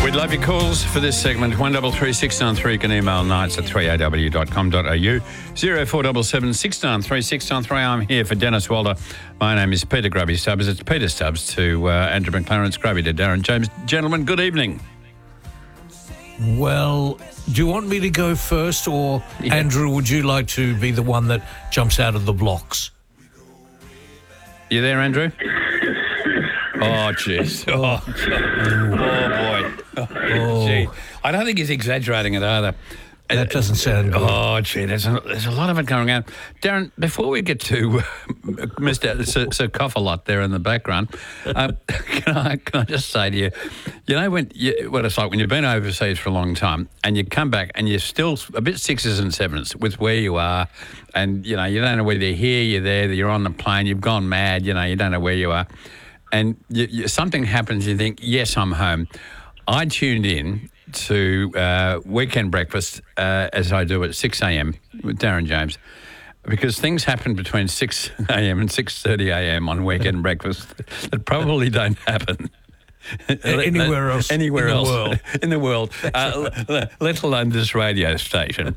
We'd love your calls for this segment. 133693. You can email nights@3aw.com.au. 0477 693 693. I'm here for Dennis Walder. My name is Peter Grubby Stubbs. It's Peter Stubbs to Andrew McLaren, Grubby to Darren James. Gentlemen, good evening. Well, do you want me to go first, or Andrew, would you like to be the one that jumps out of the blocks? You there, Andrew? Oh, jeez. Oh, boy. Oh, gee. I don't think he's exaggerating it either. That doesn't sound good. Oh, gee, there's a lot of it going on. Darren, before we get to Mr. Sir Cough-a-Lot there in the background, can I just say to you, you know what it's like when you've been overseas for a long time and you come back and you're still a bit sixes and sevens with where you are, and, you know, you don't know whether you're here, you're there, you're on the plane, you've gone mad, you know, you don't know where you are. And something happens, you think, yes, I'm home. I tuned in to Weekend Breakfast, as I do at 6 a.m. with Darren James, because things happen between 6 a.m. and 6:30 a.m. on Weekend Breakfast that probably don't happen Anywhere else in the world, let alone this radio station.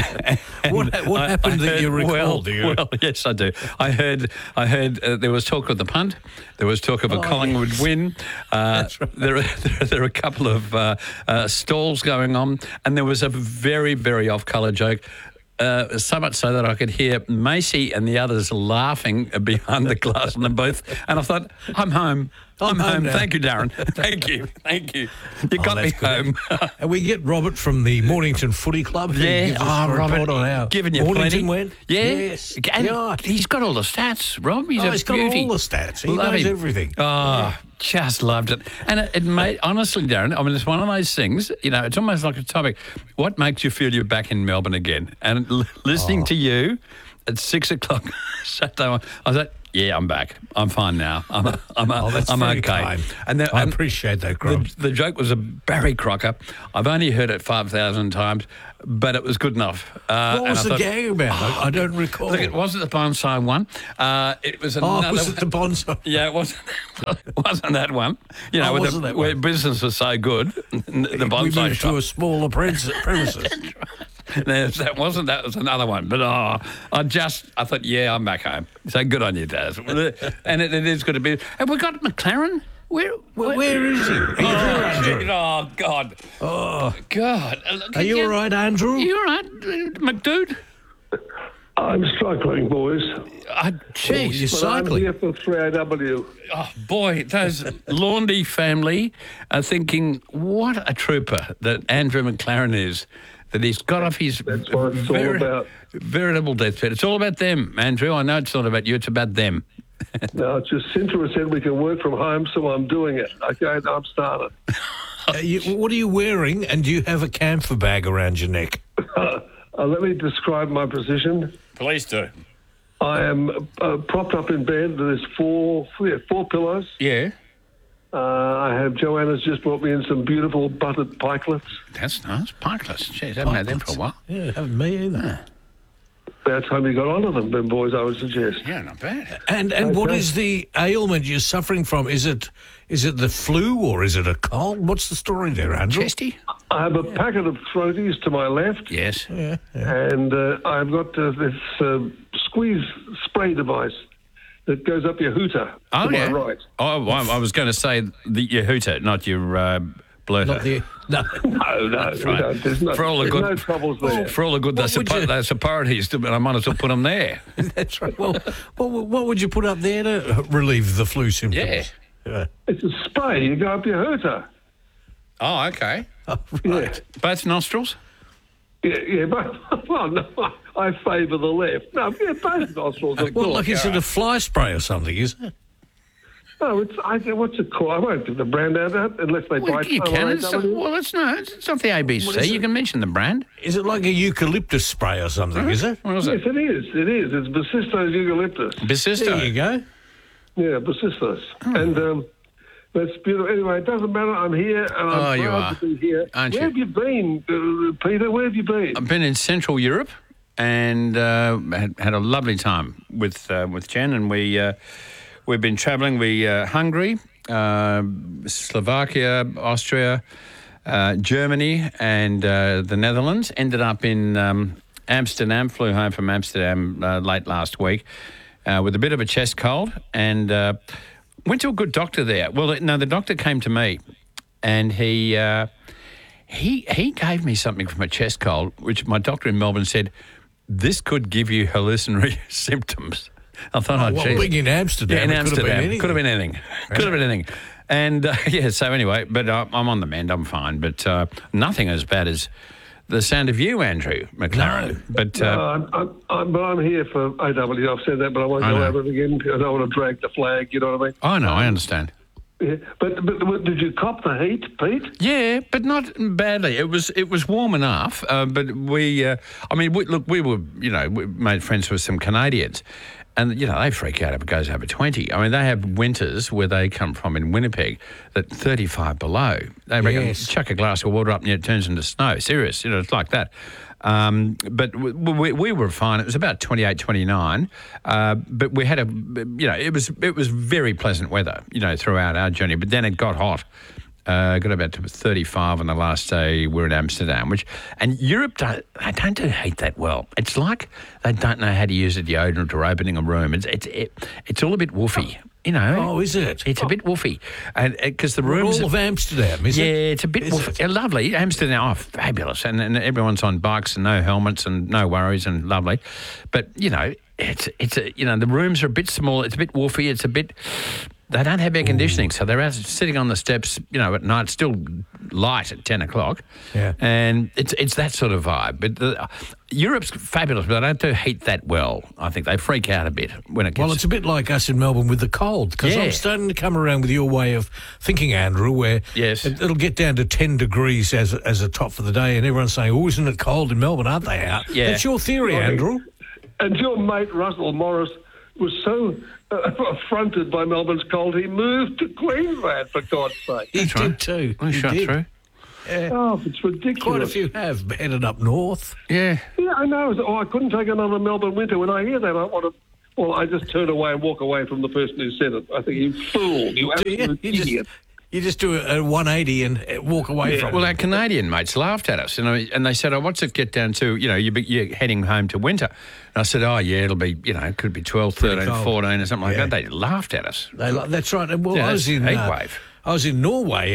What happened that you recall? Well, yes, I do. I heard there was talk of the punt. There was talk of a Collingwood win. That's right. There are a couple of stalls going on, and there was a very, very off-colour joke. So much so that I could hear Macy and the others laughing behind the glass in the booth. And I thought, I'm home. I'm home. Now. Thank you, Darren. Thank you. You got me home. And we get Robert from the Mornington Footy Club. Yeah, Robert, on how giving you Mornington plenty. went. Yeah. Yes. And he's got all the stats, Rob. He's got beauty. all the stats. He Love knows him. everything. Oh, just loved it. And it made, honestly, Darren, I mean, it's one of those things, you know, it's almost like a topic. What makes you feel you're back in Melbourne again? And listening to you at 6 o'clock Saturday, I was like, yeah, I'm back. I'm fine now. I'm very okay. kind. And I appreciate that, Grubs. The joke was a Barry Crocker. I've only heard it 5,000 times, but it was good enough. What was the gag about? I don't recall. Look, it wasn't the bonsai one. It was another. Was it the bonsai? Yeah, it wasn't. Wasn't that one? You know, where business was so good. The bonsai we moved shop. to a smaller premises. That wasn't. That was another one. But I thought, yeah, I'm back home. So good on you, Daz. And it is good to be. Have we got McLaren? Where is he? Oh, God. Oh, God. Are you all right, Andrew? You all right, McDude? I'm struggling, boys. Jeez. You're cycling. I'm here for 3AW. Oh, boy, those Laundy family are thinking, what a trooper that Andrew McLaren is, that he's got off his That's what it's all about. veritable deathbed. It's all about them, Andrew. I know it's not about you, it's about them. No, Jacinta said we can work from home, so I'm doing it. Okay, I'm started. What are you wearing, and do you have a camphor bag around your neck? Let me describe my position. Please do. I am propped up in bed. There's four pillows. Yeah. I have Joanna's just brought me in some beautiful buttered pikelets. That's nice. Pikelets. Jeez, I haven't had them for a while. Yeah, haven't me either. About time you got onto them, then, boys, I would suggest. Yeah, not bad. And what is the ailment you're suffering from? Is it the flu or is it a cold? What's the story there, Andrew? Chesty? I have a packet of throaties to my left. Yes. Yeah. And I've got this squeeze spray device that goes up your hooter Oh, to yeah. my right. Oh, I was going to say your hooter, not your blurter. Not the, no. No, right. There's For all the good- no troubles there. For all the good What would you- that's a parties, I might as well put them there. That's right. Well, what would you put up there to relieve the flu symptoms? Yeah. It's a spray. You go up your hooter. Oh, okay. Oh, right. Both nostrils? Yeah, but, well, no, I favour the left. No, yeah, both nostrils are Well, good. like is it a fly spray or something, is it? No, what's it called? I won't give the brand out unless they Well, buy you can. It's not the ABC. What is You it? can mention the brand. Is it like a eucalyptus spray or something, is it? What is Yes, it? it is. It is. It's Basisto's eucalyptus. Basisto. There you go. Yeah, Basistos. And that's beautiful. Anyway, it doesn't matter. I'm here, and I'm you proud are, to be here. aren't Where you? have you been, Peter? Where have you been? I've been in Central Europe and had a lovely time with Jen, and we've been travelling. Hungary, Slovakia, Austria, Germany and the Netherlands. Ended up in Amsterdam, flew home from Amsterdam late last week with a bit of a chest cold and went to a good doctor there. Well, no, the doctor came to me and he gave me something from a chest cold, which my doctor in Melbourne said, this could give you hallucinatory symptoms. I thought, being in Amsterdam, yeah, in Amsterdam, could have been anything. Could have been anything. And, so anyway, but I'm on the mend, I'm fine. But nothing as bad as the sound of you, Andrew McLaren. No. But I'm here for AW. I've said that, but I won't go over it again. I don't want to drag the flag, you know what I mean? I know, I understand. Yeah. But did you cop the heat, Pete? Yeah, but not badly. It was warm enough, but we were, we made friends with some Canadians. And, they freak out if it goes over 20. I mean, they have winters where they come from in Winnipeg that 35 below. They reckon, chuck a glass of water up and it turns into snow. Serious, it's like that. But we were fine. It was about 28, 29. But we had it was very pleasant weather, throughout our journey. But then it got hot. Got about to 35 on the last day we were in Amsterdam, and Europe, they don't do heat that well. It's like they don't know how to use a deodorant or opening a room. It's all a bit woofy, Oh, is it? It's a bit woofy. And because the rooms... All of Amsterdam, is it? Yeah, it's a bit woofy. Lovely. Amsterdam, fabulous. And everyone's on bikes and no helmets and no worries and lovely. But, the rooms are a bit small. It's a bit woofy. It's a bit... They don't have air conditioning, so they're out sitting on the steps, at night, still light at 10 o'clock. Yeah. And it's that sort of vibe. But Europe's fabulous, but they don't do heat that well. I think they freak out a bit when it gets... Well, it's a bit like us in Melbourne with the cold, because I'm starting to come around with your way of thinking, Andrew, where it'll get down to 10 degrees as a top for the day, and everyone's saying, oh, isn't it cold in Melbourne? Aren't they out? Yeah. That's your theory, Andrew. And your mate, Russell Morris, was so affronted by Melbourne's cold, he moved to Queensland, for God's sake. He did too. He shot through. Yeah. Oh, it's ridiculous. Quite a few have headed up north. Yeah. Yeah, I know. I couldn't take another Melbourne winter. When I hear that, I want to... Well, I just turn away and walk away from the person who said it. I think, you fool, you absolute idiot. You just do a 180 and walk away from it. Well, our Canadian mates laughed at us, and they said, what's it get down to? You're heading home to winter. And I said, it'll be, it could be 12, 13, 14 or something like that. They laughed at us. That's right. Well, I was in... heatwave. I was in Norway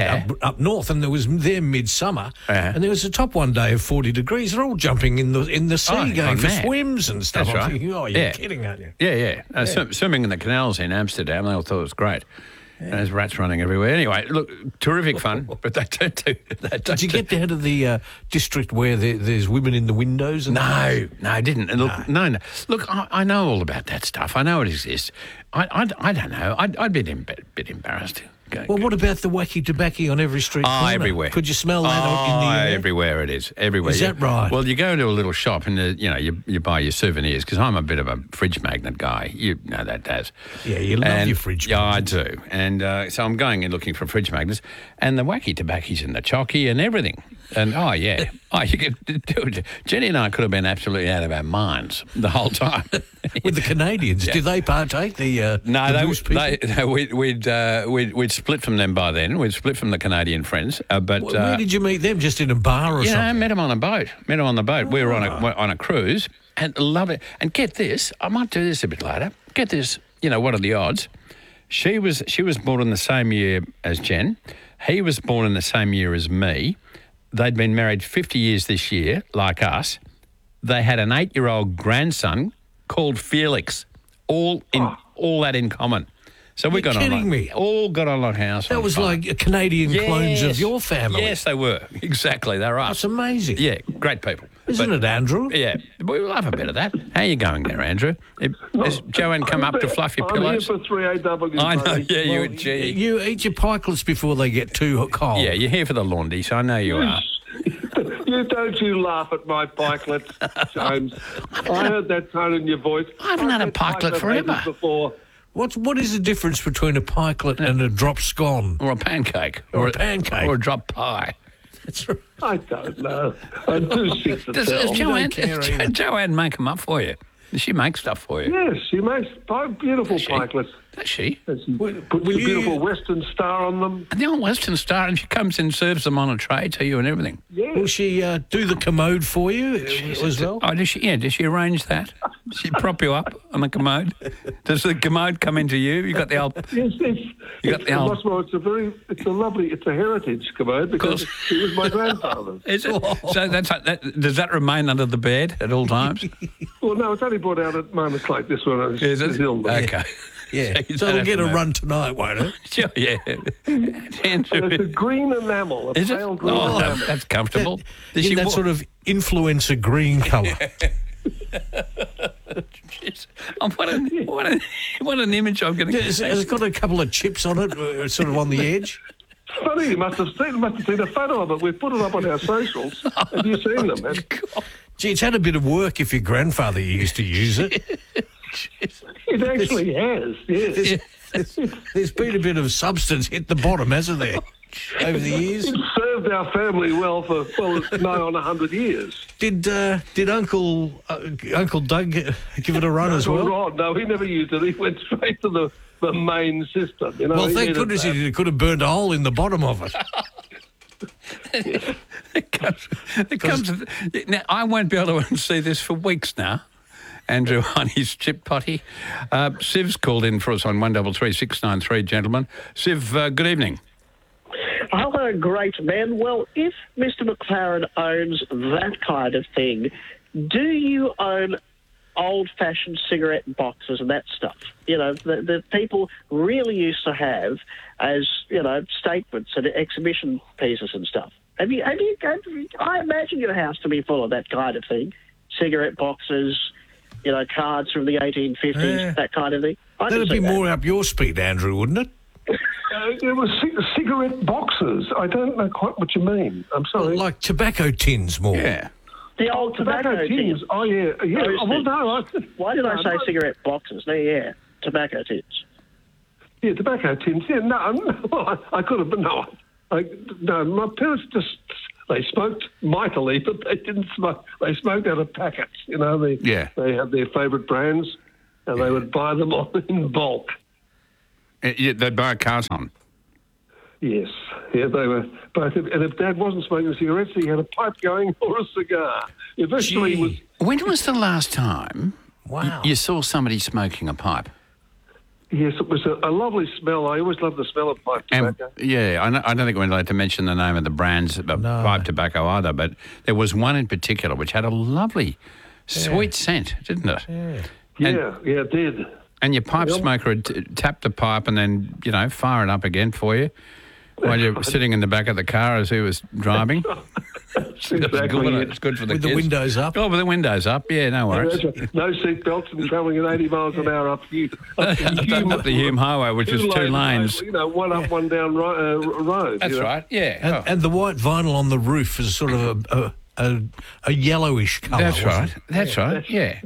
up north, and there was there midsummer, and there was a top one day of 40 degrees. They're all jumping in the sea, going for swims and stuff. That's right. Thinking, you're kidding, aren't you? Yeah. Swimming in the canals in Amsterdam, they all thought it was great. Yeah. There's rats running everywhere. Anyway, look, terrific fun, but they don't do that. Did you get down to the district where there's women in the windows? No, I didn't. And look, no. Look, I know all about that stuff. I know it exists. I don't know. I'd be a bit embarrassed. Well, what about the wacky tobacco on every street corner? Everywhere. Could you smell that in the air? Everywhere it is. Everywhere. Is that right? Well, you go into a little shop and, you buy your souvenirs, because I'm a bit of a fridge magnet guy. You know that, Daz. Yeah, you love your fridge magnets. Yeah, I do. And so I'm going and looking for fridge magnets, and the wacky tobacco's in the chocky and everything. And, you could, Jenny and I could have been absolutely out of our minds the whole time. With the Canadians, did they partake? We'd split from them by then. We'd split from the Canadian friends. But where did you meet them? Just in a bar or something? I met them on a boat. We were on a cruise, and love it. And get this, I might do this a bit later. Get this, what are the odds? She was born in the same year as Jen. He was born in the same year as me. They'd been married 50 years this year, like us. They had an 8-year-old grandson called Felix. All that in common. So we got on. Kidding me? All got on like house. That was like Canadian clones of your family. Yes, they were. Exactly, they were us. That's amazing. Yeah, great people. Isn't it, Andrew? Yeah, we love a bit of that. How are you going there, Andrew? Has Joanne come up to fluff your pillows? I'm here for 3AW. I know, yeah, you eat your pikelets before they get too cold. Yeah, you're here for the laundry, so I know you are. You laugh at my pikelets, James. I heard that tone in your voice. I haven't had a pikelet forever. Before. What is the difference between a pikelet and a drop scone? Or a pancake. Or a pancake. Or a drop pie. That's right. I don't know. I'm too sick to Does tell. Joanne make them up for you? Does she make stuff for you? Yes, she makes beautiful pikelets. Does she? Puts a beautiful Western Star on them. And the old Western Star, and she comes and serves them on a tray to you and everything. Yeah. Will she do the commode for you as well? Oh, does she? Yeah, does she arrange that? Does she prop you up on the commode? Does the commode come into you? You got the old. Yes, It's a heritage commode because it was my grandfather's. Is it? So does that remain under the bed at all times? Well, no, it's only brought out at moments like this when I was Is it? ill. Okay. Yeah, so it'll get a run tonight, won't it? Sure, yeah. And it's a green enamel, Is it? pale green Oh, enamel. that's comfortable. In that sort of influencer green colour. Jeez. What an image I'm going to Has get. it got a couple of chips on it, sort of on the edge? Funny, you must have seen a photo of it. We've put it up on our socials. Have you seen them? Gee, it's had a bit of work if your grandfather used to use it. It actually has, yes. There's been a bit of substance hit the bottom, hasn't there, over the years? It served our family well for, nigh on 100 years. Did Uncle Doug give it a run as well? Rod, no, he never used it. He went straight to the main system. You know, Well, thank goodness he could have burned a hole in the bottom of it. Now, I won't be able to see this for weeks now. Andrew on his chip potty. Siv's called in for us on 133693, gentlemen. Siv, good evening. Hello, great man. Well, if Mr. McLaren owns that kind of thing, do you own old-fashioned cigarette boxes and that stuff? You know, the people really used to have as, you know, statements and exhibition pieces and stuff. Have you? I imagine your house to be full of that kind of thing. Cigarette boxes, you know, cards from the 1850s, that kind of thing. That'd be more up your speed, Andrew, wouldn't it? There were cigarette boxes. I don't know quite what you mean. I'm sorry. Like tobacco tins more. Yeah. The old tobacco tins. Oh, yeah. Well, no, Why did I say cigarette boxes? No, yeah, tobacco tins. Yeah, tobacco tins. Yeah, no, I could have, but no. No, my parents they smoked mightily, but they didn't smoke. They smoked out of packets. You know, they had their favourite brands, and they would buy them in bulk. They'd buy a carton. Yes, yeah, they were both. And if Dad wasn't smoking cigarettes, he had a pipe going or a cigar. Eventually, was. When was the last time you saw somebody smoking a pipe? Yes, it was a lovely smell. I always loved the smell of pipe tobacco. I don't think we're allowed to mention the name of the brands of pipe tobacco either, but there was one in particular which had a lovely, sweet scent, didn't it? Yeah, it did. And your pipe smoker would tap the pipe and then, you know, fire it up again for you while you're sitting in the back of the car as he was driving. Exactly. It's good for the kids. With the windows up? Oh, with the windows up, yeah, no worries. No seatbelts and travelling at 80 miles an hour up the Hume Highway, which was two lanes. You know, one up, one down road. That's right, yeah. And the white vinyl on the roof is sort of a yellowish colour. That's right, yeah.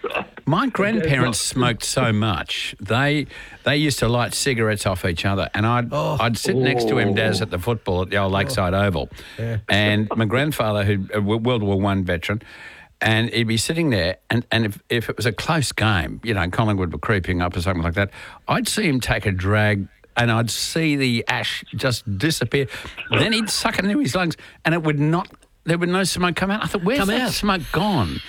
My grandparents smoked so much, they used to light cigarettes off each other, and I'd sit next to him, Daz, at the football at the old Lakeside Oval. Yeah. And my grandfather, who a World War I veteran, and he'd be sitting there, and if it was a close game, you know, Collingwood were creeping up or something like that, I'd see him take a drag, and I'd see the ash just disappear. Then he'd suck it into his lungs, and it would not... There would no smoke come out. I thought, where's that smoke gone?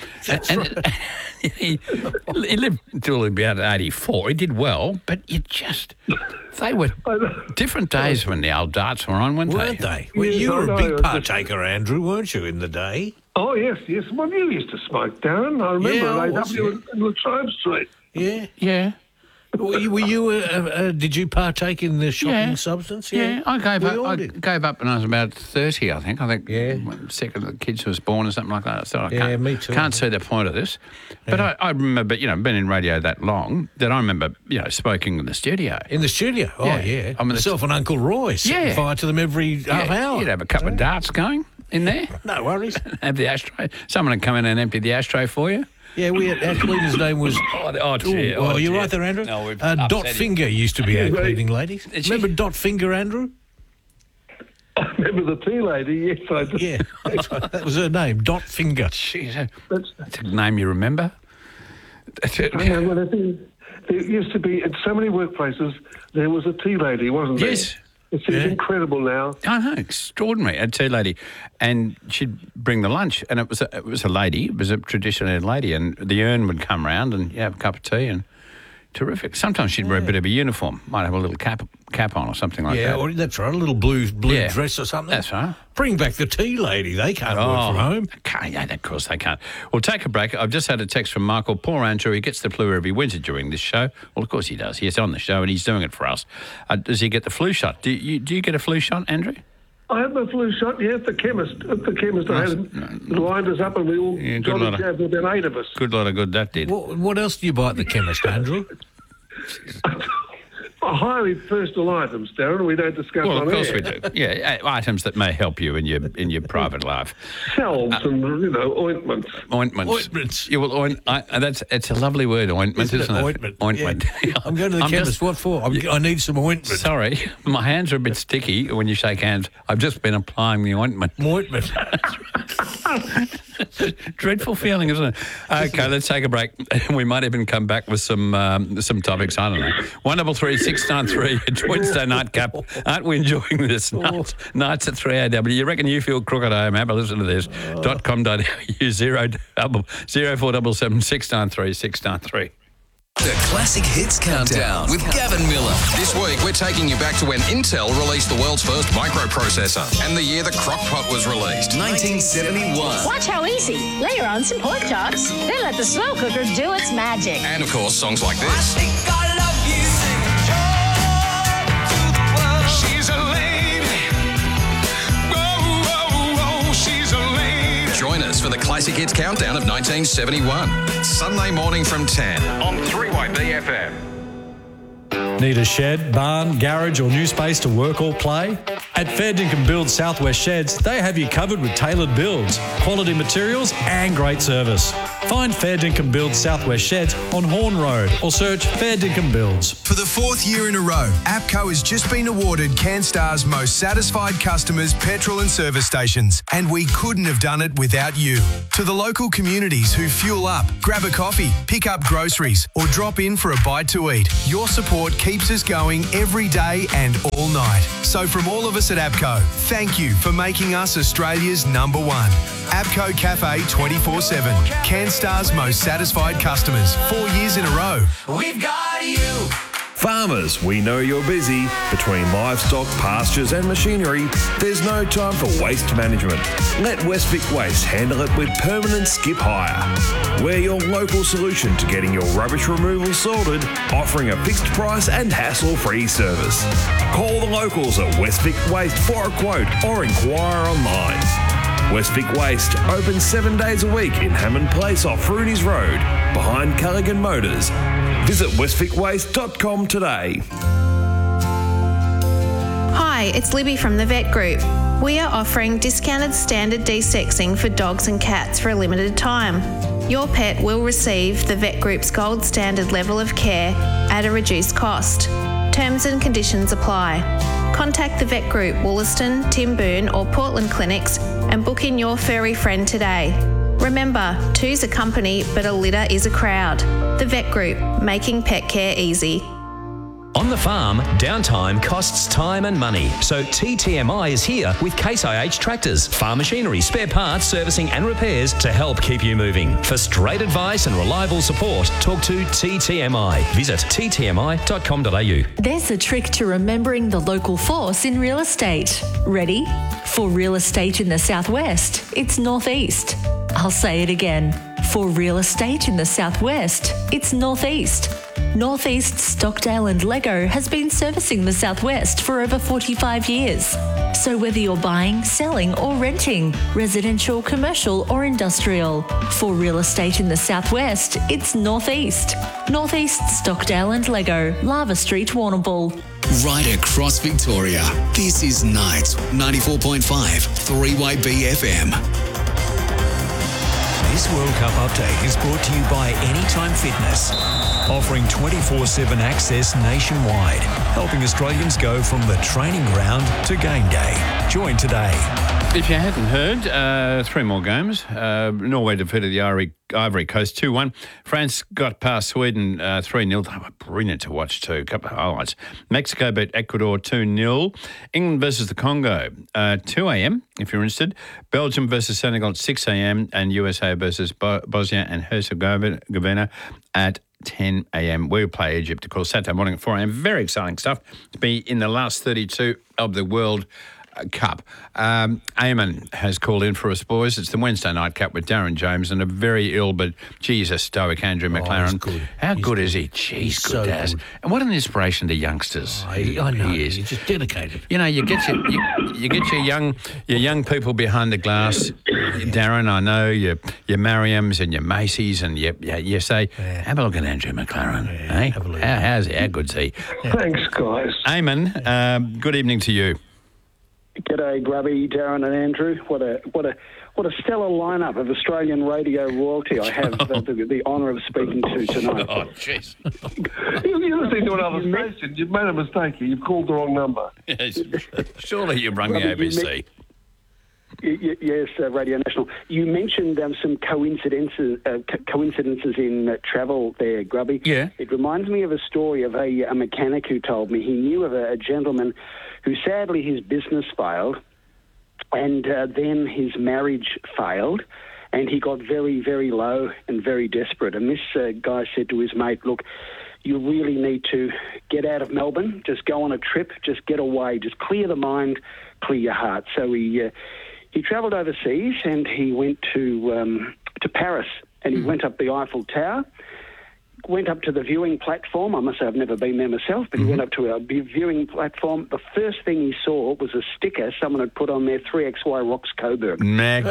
He lived until he'd be about 84. He did well, but they were different days when the old darts were on, weren't they? Well, you were a big partaker, Andrew, weren't you, in the day? Oh, yes. Well, you used to smoke, Darren. I remember at AW in Latrobe Street. Yeah. Were you? Did you partake in the shocking substance? Yeah, I gave up when I was about 30. I think. When second of the kids was born or something like that. So me too. Can't see the point of this. But I remember, you know, been in radio that long that I remember, you know, smoking in the studio. In the studio? Oh yeah. I mean, myself and Uncle Roy setting fire to them every half hour. You'd have a couple of darts going in there. No worries. Have the ashtray. Someone would come in and empty the ashtray for you. Yeah, our cleaner's name was... you're right there, Andrew. No, Dot Finger used to be our cleaning lady. Remember Dot Finger, Andrew? I remember the tea lady, yes, I do. Yeah, that's right. That was her name, Dot Finger. Jeez, that's a name you remember? The There used to be, in so many workplaces, there was a tea lady, wasn't there? Yes. It's incredible now. I know, extraordinary. A tea lady. And she'd bring the lunch, and it was a lady. It was a traditional lady, and the urn would come round and you have a cup of tea, and terrific. Sometimes she'd wear a bit of a uniform, might have a little cap on or something like that. Yeah, or that's right, a little blue dress or something. That's right. Bring back the tea lady. They can't work from home. Yeah, of course they can't. We'll take a break. I've just had a text from Michael. Poor Andrew, he gets the flu every winter during this show. Well, of course he does. He's on the show and he's doing it for us. Does he get the flu shot? Do you get a flu shot, Andrew? I had my flu shot, at the chemist. I had lined us up and we all got a jab, about 8 of us. Good lot of good that did. What else do you buy at the chemist, Andrew? Highly personal items, Darren. We don't discuss on air. Well, of course we do. Yeah, items that may help you in your private life. Salves and ointments. Ointments. Yeah, well, it's a lovely word, ointment, isn't it? Ointment. Yeah. I'm going to the chemist. What for? I need some ointment. Sorry, my hands are a bit sticky when you shake hands. I've just been applying the ointment. Ointment. Dreadful feeling, isn't it? Okay, let's take a break. We might even come back with some topics. I don't know. 1336 693. It's Wednesday nightcap. Aren't we enjoying this? Nights at 3AW. You reckon you feel crook at home? Have a listen to this. .com.au 0477 693 693. The Classic Hits Countdown with Gavin Miller. This week, we're taking you back to when Intel released the world's first microprocessor and the year the Crock-Pot was released. 1971. Watch how easy. Layer on some pork chops, then let the slow cooker do its magic. And, of course, songs like this. I think I love you. She's a lady. Whoa, she's a lady. Join us for the Classic Hits Countdown of 1971. Sunday morning from 10 on 3YB FM. Need a shed, barn, garage or new space to work or play? At Fair Dinkum Build Southwest Sheds, they have you covered with tailored builds, quality materials and great service. Find Fair Dinkum Build Southwest Sheds on Horn Road or search Fair Dinkum Builds. For the 4th year in a row, APCO has just been awarded CanStar's most satisfied customers petrol and service stations, and we couldn't have done it without you. To the local communities who fuel up, grab a coffee, pick up groceries or drop in for a bite to eat, your support keeps us going every day and all night. So from all of us at APCO, thank you for making us Australia's number one. APCO Cafe 24/7. CanStar's most satisfied customers 4 years in a row. We've got you. Farmers, we know you're busy. Between livestock, pastures and machinery, there's no time for waste management. Let Westvic Waste handle it with permanent skip hire. We're your local solution to getting your rubbish removal sorted, offering a fixed price and hassle-free service. Call the locals at Westvic Waste for a quote or inquire online. Westvic Waste, open 7 days a week in Hammond Place off Rooney's Road, behind Callaghan Motors. Visit westvicwaste.com today. Hi, it's Libby from the Vet Group. We are offering discounted standard desexing for dogs and cats for a limited time. Your pet will receive the Vet Group's gold standard level of care at a reduced cost. Terms and conditions apply. Contact the Vet Group, Wollaston, Timboon or Portland clinics and book in your furry friend today. Remember, two's a company, but a litter is a crowd. The Vet Group, making pet care easy. On the farm, downtime costs time and money. So TTMI is here with Case IH tractors, farm machinery, spare parts, servicing and repairs to help keep you moving. For straight advice and reliable support, talk to TTMI. Visit ttmi.com.au. There's a trick to remembering the local force in real estate. Ready? For real estate in the southwest, it's northeast. I'll say it again. For real estate in the southwest, it's northeast. Northeast Stockdale and Lego has been servicing the southwest for over 45 years. So whether you're buying, selling or renting, residential, commercial or industrial, for real estate in the southwest, it's northeast. Northeast Stockdale and Lego, Lava Street, Warrnambool. Right across Victoria, this is Nights 94.5 3YB FM. This World Cup update is brought to you by Anytime Fitness, offering 24/7 access nationwide, helping Australians go from the training ground to game day. Join today. If you hadn't heard, 3 more games. Norway defeated the Ivory Coast 2-1. France got past Sweden 3-0. They were brilliant to watch too. A couple of highlights. Mexico beat Ecuador 2-0. England versus the Congo 2 a.m. if you're interested. Belgium versus Senegal at 6 a.m. and USA versus Bosnia and Herzegovina at 10 a.m. We play Egypt, of course, Saturday morning at 4 a.m. Very exciting stuff to be in the last 32 of the World Cup. Eamon has called in for us, boys. It's the Wednesday night cup with Darren James and a very ill but Jesus stoic Andrew McLaren. He's good. How good is he? Jeez, He's good so Daz. good. And what an inspiration to youngsters. I know. He is. He's just dedicated. You know, you get your young people behind the glass. Darren, I know your Mariams and your Macy's, and you say, have a look at Andrew McLaren. Have a look. How's he? How good's he? Thanks, guys. Eamon, good evening to you. G'day, Grubby, Darren and Andrew. What a stellar lineup of Australian radio royalty I have the honour of speaking to tonight. Oh, jeez. You're listening to another station. You've made a mistake here. You've called the wrong number. Yes. Surely you rung the ABC. Yes, Radio National. You mentioned some coincidences in travel there, Grubby. Yeah. It reminds me of a story of a mechanic who told me he knew of a gentleman who sadly his business failed and then his marriage failed and he got very, very low and very desperate. And this guy said to his mate, look, you really need to get out of Melbourne, just go on a trip, just get away, just clear the mind, clear your heart. So he travelled overseas and he went to Paris and he went up the Eiffel Tower, went up to the viewing platform. I must say I've never been there myself, but he went up to a viewing platform. The first thing he saw was a sticker someone had put on there, 3XY Rocks Coburg.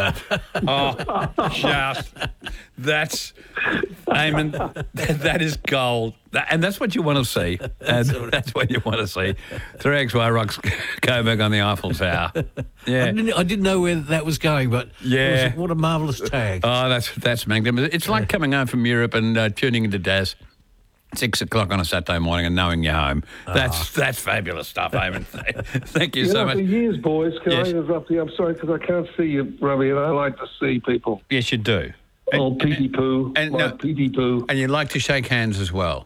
That's, Eamon, that is gold. And that's what you want to see. That's what you want to see. 3XY Rocks Coburg on the Eiffel Tower. Yeah. I didn't know where that was going, but what a marvellous tag. Oh, that's magnificent. It's like coming home from Europe and tuning into Daz 6 o'clock on a Saturday morning and knowing you're home. That's fabulous stuff, Eamon. Thank you so much. For years, boys, can I interrupt you? I'm sorry because I can't see you, Robbie, and I like to see people. Yes, you do. Old Petey Poo. Petey Poo. And you like to shake hands as well.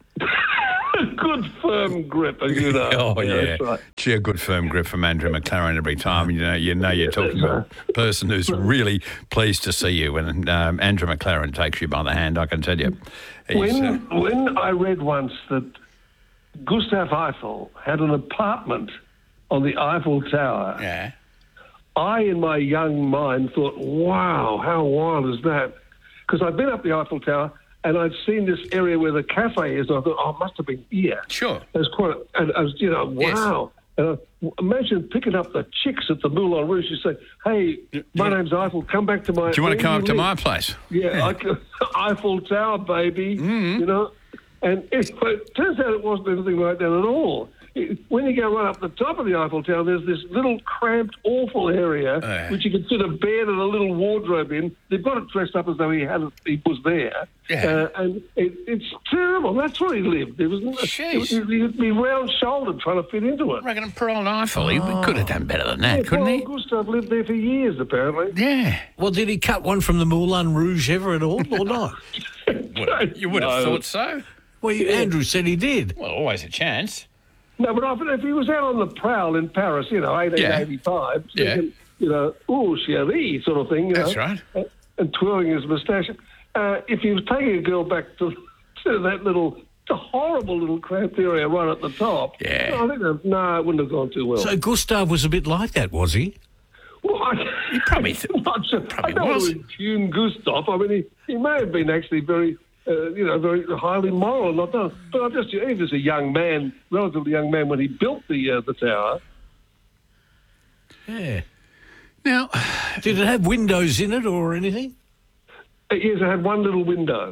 Good firm grip, as you know. Oh, yeah. That's right. Gee, a good firm grip from Andrew McLaren every time. You know you're talking about a person who's really pleased to see you. When Andrew McLaren takes you by the hand, I can tell you. When I read once that Gustav Eiffel had an apartment on the Eiffel Tower, I, in my young mind, thought, wow, how wild is that? Because I've been up the Eiffel Tower and I'd seen this area where the cafe is, and I thought, oh, it must have been here. Sure. It was quite, and I was, wow. And imagine picking up the chicks at the Moulin Rouge. You say, hey, my name's Eiffel, come back to my... Do you want to come up to my place? Yeah, Eiffel Tower, baby, you know. And it turns out it wasn't anything like that at all. When you go right up the top of the Eiffel Tower, there's this little cramped, awful area which you can fit a bed and a little wardrobe in. They've got it dressed up as though he was there. Yeah. And it's terrible. That's where he lived. He'd be round-shouldered trying to fit into it. I reckon poor old Eiffel, he could have done better than that, couldn't he? Gustav lived there for years, apparently. Yeah. Well, did he cut one from the Moulin Rouge ever at all, or not? You would have thought so. Well, Andrew said he did. Well, always a chance. No, but if he was out on the prowl in Paris, 1885, thinking, oh, chérie, sort of thing. That's right. And twirling his moustache. If he was taking a girl back to that horrible little cramped area right at the top, I think it wouldn't have gone too well. So Gustav was a bit like that, was he? Well, he probably I don't want to impugn Gustav. I mean, he may have been actually very... very highly moral, not done. But he was a young man, relatively young man, when he built the tower. Yeah. Now, did it have windows in it or anything? Yes, it had one little window.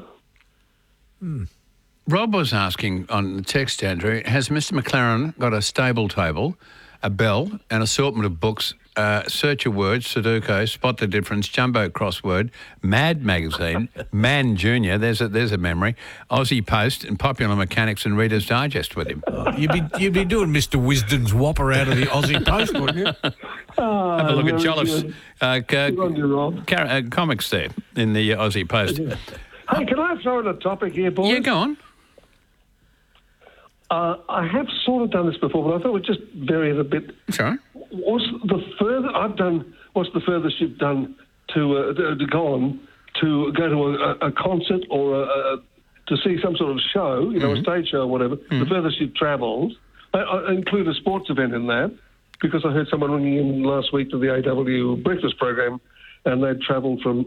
Rob was asking on the text, Andrew, has Mr. McLaren got a stable table a bell, an assortment of books, search a word, Sudoku, spot the difference, jumbo crossword, Mad Magazine, Man Junior, there's a memory, Aussie Post, and Popular Mechanics and Reader's Digest with him. You'd be doing Mr. Wisdom's whopper out of the Aussie Post, wouldn't you? Have a look at Jolliffe's comics there in the Aussie Post. Yeah. Hey, can I throw in a topic here, boys? Yeah, go on. I have sort of done this before, but I thought we'd just vary it a bit. Sorry? What's the furthest you've done to go on to go to a concert or to see some sort of show, a stage show or whatever? The furthest you've travelled. I include a sports event in that because I heard someone ringing in last week to the AW breakfast program, and they'd travelled from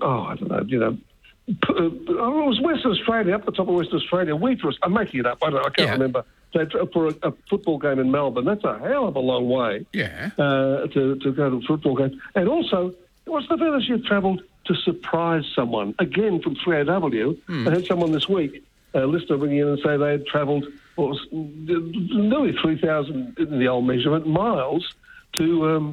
it was Western Australia, up the top of Western Australia. I'm making it up. I can't remember. For a football game in Melbourne. That's a hell of a long way. Yeah. To go to a football game. And also, what's the furthest you've travelled to surprise someone? Again, from 3AW, I had someone this week, a listener ring in and say they had travelled, nearly 3,000 in the old measurement, miles to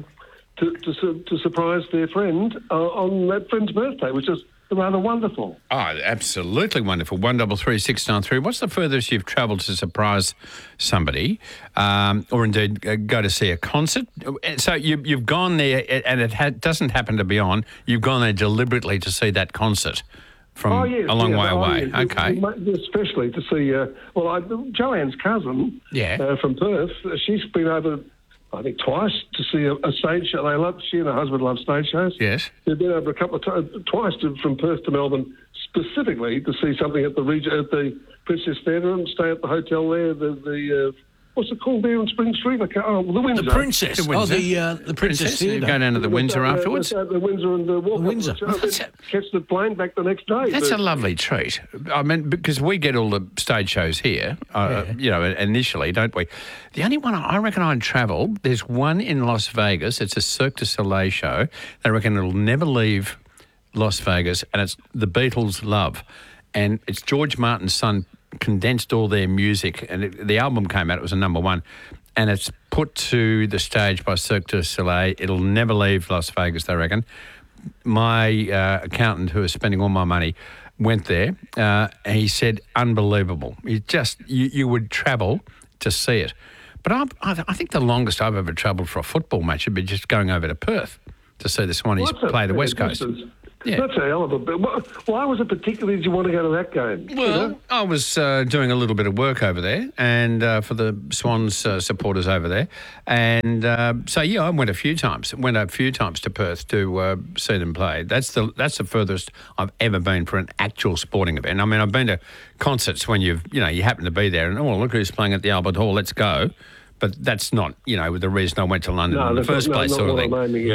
surprise their friend on that friend's birthday, which is rather wonderful. Oh, absolutely wonderful. 133 693. What's the furthest you've travelled to surprise somebody, or indeed go to see a concert? So you've gone there, and it doesn't happen to be on. You've gone there deliberately to see that concert from a long way away. Yes. Okay. Especially to see, Joanne's cousin from Perth, she's been over, I think, twice to see a stage show. She and her husband love stage shows. Yes. They've been over a couple of times, twice from Perth to Melbourne, specifically to see something at the Princess Theatre and stay at the hotel there. The what's it called there on Spring Street? the Windsor. The Princess. The Princess Theatre. Go down to the Windsor afterwards. The Windsor and the walk. Windsor. Catch the plane back the next day. That's a lovely treat. I mean, because we get all the stage shows here, initially, don't we? The only one I reckon I'd travel, there's one in Las Vegas. It's a Cirque du Soleil show. They reckon it'll never leave Las Vegas, and it's the Beatles' Love. And it's George Martin's son condensed all their music, and the album came out, it was a number one, and it's put to the stage by Cirque du Soleil. It'll never leave Las Vegas, they reckon. My accountant, who is spending all my money, went there, and he said, unbelievable. You would travel to see it. But I think the longest I've ever travelled for a football match would be just going over to Perth to see the Swannies play the West Coast. Yeah. That's a hell of a bit. Why was it particularly did you want to go to that game? Well, I was doing a little bit of work over there and for the Swans supporters over there. And I went a few times. Went a few times to Perth to see them play. That's the furthest I've ever been for an actual sporting event. I mean, I've been to concerts when you happen to be there and, look who's playing at the Albert Hall, let's go. But that's not, the reason I went to London in the first place, sort of thing.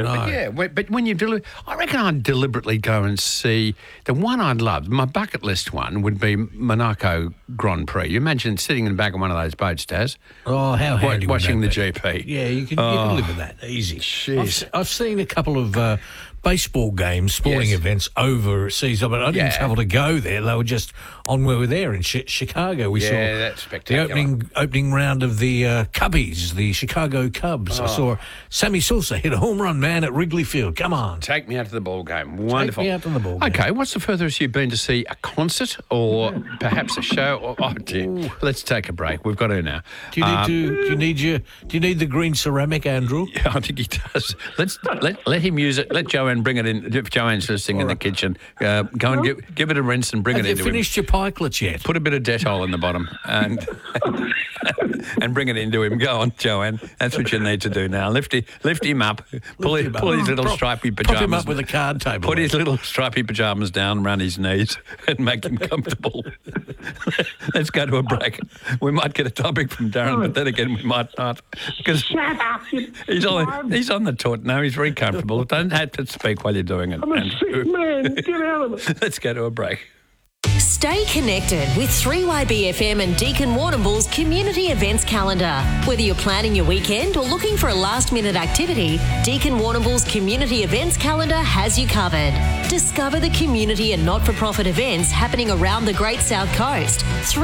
But when you I reckon I'd deliberately go and see the one I'd love. My bucket list one would be Monaco Grand Prix. You imagine sitting in the back of one of those boats, Daz. Oh, how handy watching the be? GP. Yeah, you can live with that easy. I've seen a couple of baseball games, sporting events overseas, but I didn't travel to go there. They were just on where we were there in Chicago. We saw that's spectacular. The opening round of the Cubbies, the Chicago Cubs. I saw Sammy Sosa hit a home run, man, at Wrigley Field. Come on. Take me out to the ball game. Wonderful. Take me out to the ball game. Okay, what's the furthest you've been to see a concert or perhaps a show? Oh, dear. Let's take a break. We've got to now. Do you need the green ceramic, Andrew? Yeah, I think he does. Let him use it. Let Joanne bring it in. If Joanne's listening in the kitchen, go and give it a rinse and bring it into him. Have you finished your pikelets yet? Put a bit of Dettol in the bottom and bring it into him. Go on, Joanne. That's what you need to do now. Lift him up. Pull his little stripy pyjamas. Prop him up with a card table. Put his little stripy pyjamas down around his knees and make him comfortable. Let's go to a break. We might get a topic from Darren, but then again we might not. Because he's on the taut now. He's very comfortable. Don't have to speak while you're doing it. I'm a sick man. Get out of it. Let's go to a break. Stay connected with 3YBFM and Deakin Warrnambool's community events calendar. Whether you're planning your weekend or looking for a last-minute activity, Deakin Warrnambool's community events calendar has you covered. Discover the community and not-for-profit events happening around the Great South Coast.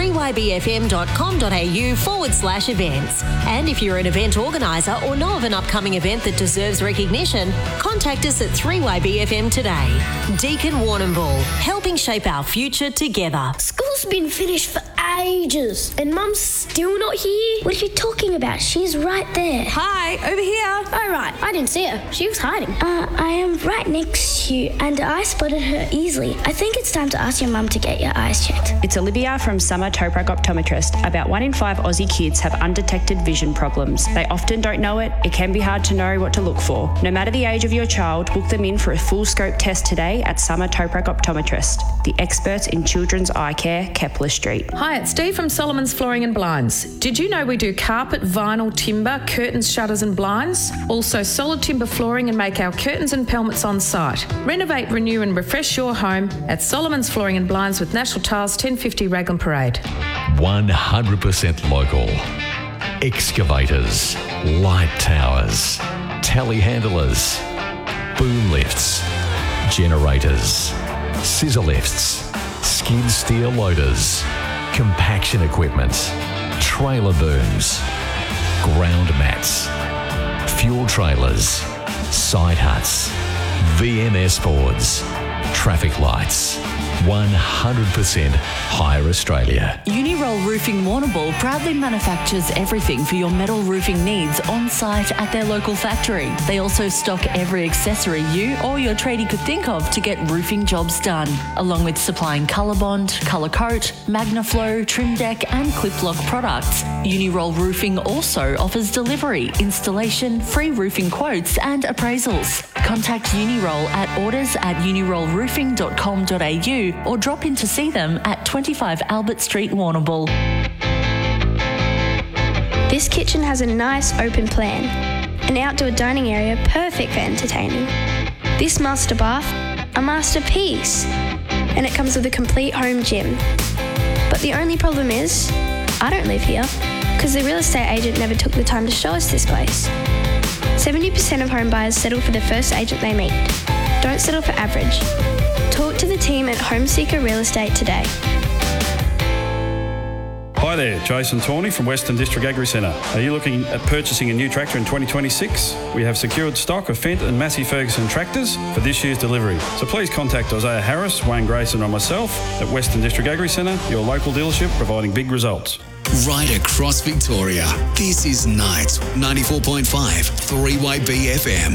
3ybfm.com.au/events. And if you're an event organiser or know of an upcoming event that deserves recognition, contact us at 3YBFM today. Deakin Warrnambool, helping shape our future together. School's been finished for ages and Mum's still not here. What are you talking about? She's right there. Hi, over here. Oh, right. I didn't see her. She was hiding. I am right next to you and I spotted her easily. I think it's time to ask your mum to get your eyes checked. It's Olivia from Summer Toprak Optometrist. About 1 in 5 Aussie kids have undetected vision problems. They often don't know it. It can be hard to know what to look for. No matter the age of your child, book them in for a full scope test today at Summer Toprak Optometrist, the experts in children's eye care, Kepler Street. Hi, it's Steve from Solomon's Flooring and Blinds. Did you know we do carpet, vinyl, timber, curtains, shutters and blinds? Also solid timber flooring and make our curtains and pelmets on site. Renovate, renew and refresh your home at Solomon's Flooring and Blinds with National Tiles 1050 Raglan Parade. 100% local. Excavators, light towers, telehandlers, boom lifts, generators, scissor lifts, skid steer loaders, compaction equipment, trailer booms, ground mats, fuel trailers, side huts, VMS boards, traffic lights. 100% Hire Australia. Uniroll Roofing Warrnambool proudly manufactures everything for your metal roofing needs on site at their local factory. They also stock every accessory you or your tradie could think of to get roofing jobs done, along with supplying Colorbond, Colour Coat, Magnaflow, Trim Deck and Clip Lock products. Uniroll Roofing also offers delivery, installation, free roofing quotes and appraisals. Contact Uniroll at orders@unirollroofing.com.au or drop in to see them at 25 Albert Street, Warrnambool. This kitchen has a nice open plan. An outdoor dining area perfect for entertaining. This master bath, a masterpiece. And it comes with a complete home gym. But the only problem is, I don't live here because the real estate agent never took the time to show us this place. 70% of home buyers settle for the first agent they meet. Don't settle for average. Talk to the team at Homeseeker Real Estate today. Hi there, Jason Tawney from Western District Agri Centre. Are you looking at purchasing a new tractor in 2026? We have secured stock of Fendt and Massey Ferguson tractors for this year's delivery. So please contact Isaiah Harris, Wayne Grayson or myself at Western District Agri Centre, your local dealership providing big results. Right across Victoria, this is Night 94.5 3YB FM.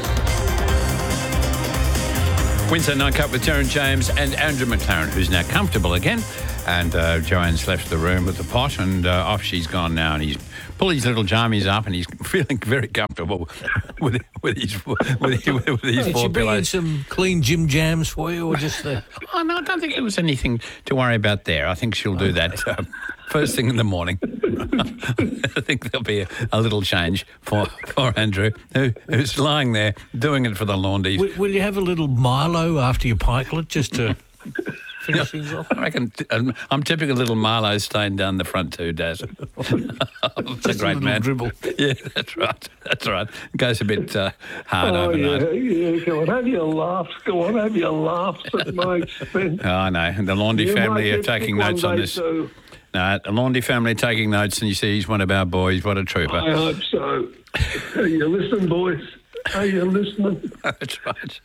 Wednesday Night Cup with Darren James and Andrew McLaren, who's now comfortable again. And Joanne's left the room with the pot, and off she's gone now. And he's pulled his little jammies up, and he's feeling very comfortable with his four pillows. Did she bring in some clean gym jams for you, or just the? Oh no, I don't think there was anything to worry about there. I think she'll do that first thing in the morning. I think there'll be a little change for Andrew, who's lying there doing it for the laundies. Will you have a little Milo after your pikelet, just to finish things off? I reckon I'm tipping a little Milo stain down the front too, Daz. It's a great man. Dribble. Yeah, that's right. That's right. It goes a bit hard overnight. Yeah, go on, have your laughs. Go on, have your laughs at my expense. Oh, I know. And the Laundry family are taking notes on this. Too. No, the Laundry family are taking notes, and you see he's one of our boys. What a trooper. I hope so. Are you listening, boys? Are you listening? That's right.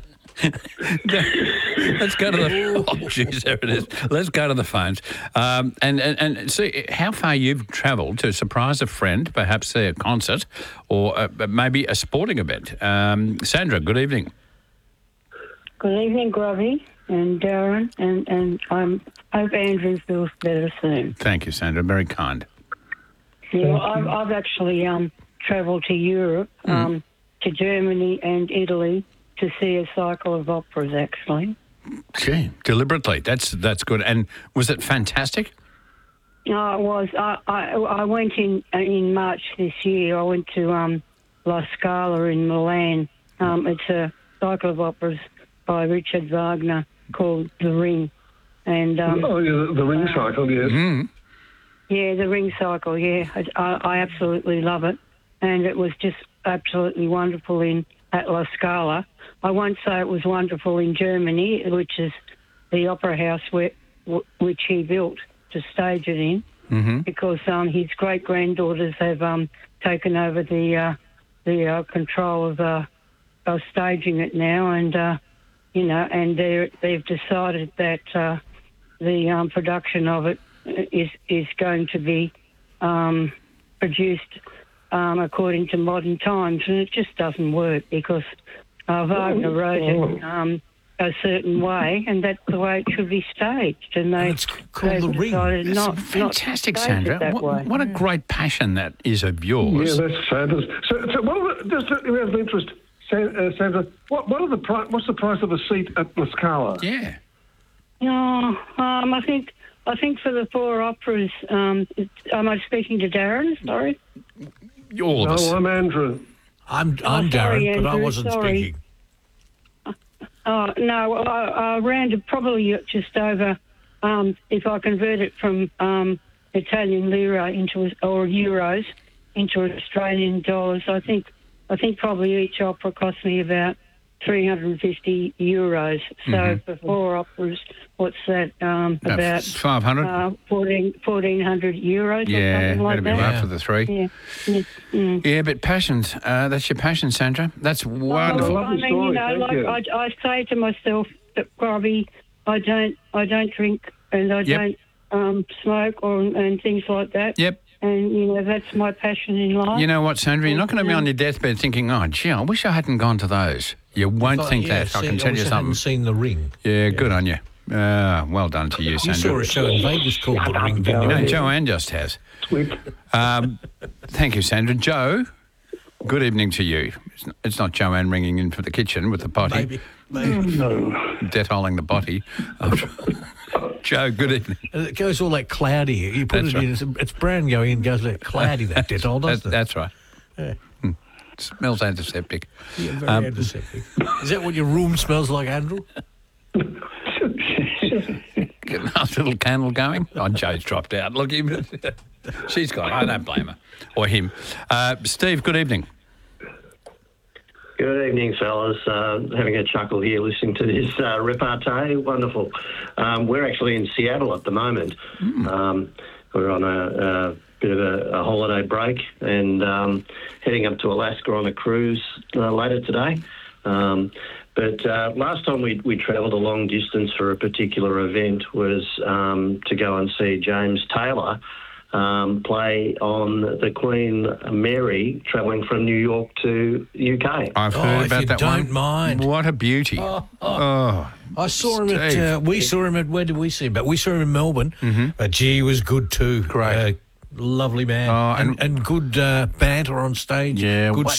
Let's go to the... Oh, jeez, there it is. Let's go to the phones. And see how far you've travelled to surprise a friend, perhaps a concert, or maybe a sporting event. Sandra, good evening. Good evening, Grubby and Darren, and I hope Andrew feels better soon. Thank you, Sandra. Very kind. Yeah, I've actually travelled to Europe, to Germany and Italy to see a cycle of operas, actually. Okay, deliberately. That's good. And was it fantastic? No, it was. I went in March this year. I went to La Scala in Milan. It's a cycle of operas by Richard Wagner called The Ring. And the ring cycle, yes. Mm. Yeah, the ring cycle, yeah. I absolutely love it. And it was just absolutely wonderful at La Scala. I won't say it was wonderful in Germany, which is the opera house which he built to stage it in, because his great-granddaughters have taken over the control of staging it now, and, and they've decided that the production of it is going to be produced according to modern times, and it just doesn't work because Wagner wrote it a certain way, and that's the way it should be staged. And they've decided not fantastic, to stage Sandra. it that way. What a great passion that is of yours. Yeah, that's fabulous. So just out of interest, Sandra, what's the price of a seat at La Scala? Yeah. I think for the 4 operas, am I speaking to Darren? Sorry. All of us. No, I'm Andrew. I'm sorry, Darren, Andrew, but I wasn't speaking. No, around probably just over, if I convert it from Italian lira or euros into Australian dollars, I think probably each opera cost me about 350 euros. So for 4 operas, what's that? About 500? 1,400 euros or something like that'd that. be right for the 3. Yeah, but passions, that's your passion, Sandra. That's wonderful. I mean, I say to myself that probably I don't drink and I don't smoke and things like that. Yep. And, that's my passion in life. You know what, Sandra? You're not going to be on your deathbed thinking, oh, gee, I wish I hadn't gone to those. You won't think that. I can tell you something. I hadn't seen The Ring. Yeah, good on you. Well done to you, Sandra. You saw a show in Vegas called The Ring, didn't you? No, Joanne just has. Thank you, Sandra. Joe, good evening to you. It's not Joanne ringing in from the kitchen with the potty. Maybe. No. Detolling the potty. Joe, good evening. It goes all that cloudy. You put it in, it's brown going in, goes like cloudy, that Detol, doesn't it? That's right. Yeah. Smells antiseptic. Yeah, very antiseptic. Is that what your room smells like, Andrew? Get a nice little candle going. Oh, Joe's dropped out. Look, she's got it. I don't blame her. Or him. Steve, good evening. Good evening, fellas. Having a chuckle here listening to this repartee. Wonderful. We're actually in Seattle at the moment. We're on a bit of a holiday break and heading up to Alaska on a cruise later today. But last time we travelled a long distance for a particular event was to go and see James Taylor play on the Queen Mary travelling from New York to UK. I've heard about that one. Don't mind. What a beauty. I saw him at, we saw him at, where did we see him? But we saw him in Melbourne. But he was good too. Great. Lovely man. And good banter on stage. Yeah. Good